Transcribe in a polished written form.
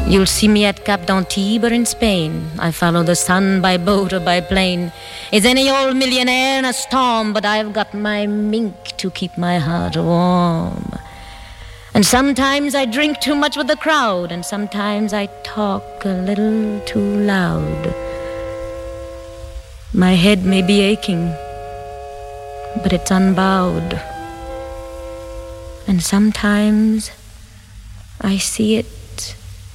You'll see me at Cap d'Antibes or in Spain. I follow the sun by boat or by plane. It's any old millionaire in a storm, but I've got my mink to keep my heart warm. And sometimes I drink too much with the crowd, and sometimes I talk a little too loud. My head may be aching, but it's unbowed. And sometimes I see it